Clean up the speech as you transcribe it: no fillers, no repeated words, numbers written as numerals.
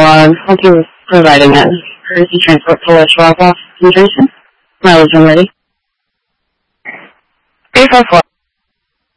on. Thank you for providing that. Courtesy transport to West Rockoff, New Jersey. Mileage when ready. 344.